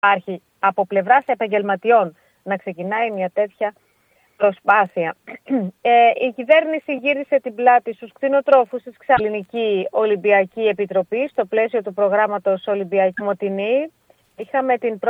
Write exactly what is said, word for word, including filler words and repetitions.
υπάρχει από πλευράς επαγγελματιών να ξεκινάει μια τέτοια προσπάθεια. Ε, η κυβέρνηση γύρισε την πλάτη στους κτηνοτρόφους της Ελληνική Ολυμπιακή Επιτροπή στο πλαίσιο του προγράμματος Ολυμπιακή Μοτινή. Είχαμε την